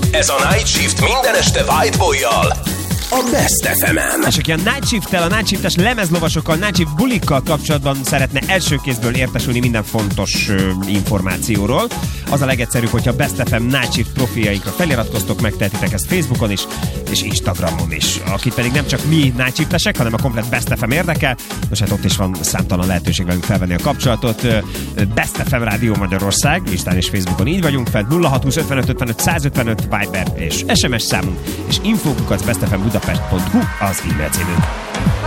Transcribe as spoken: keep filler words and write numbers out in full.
Ez a Night Shift minden este White Boy-jal a Best ef emen. És aki a Night Shift-tel, a Night Shift-es lemezlovasokkal, Night Shift bulikkal kapcsolatban szeretne első kézből értesülni minden fontos ö, információról, az a legegyszerűbb, hogyha Best ef em Night Shift profiljainkra feliratkoztok, megtehetitek ezt Facebookon is, és Instagramon is. Akit pedig nem csak mi Night Shift-esek, hanem a komplet Best ef em érdekel, most hát ott is van számtalan lehetőség velünk felvenni a kapcsolatot. Best ef em Rádió Magyarország, Instán és Facebookon így vagyunk fent, nulla hat húsz ötvenöt ötvenöt százötvenöt Viber és es em es számunk, és info kukac bestefembudapest pont hu az e-mail címünk.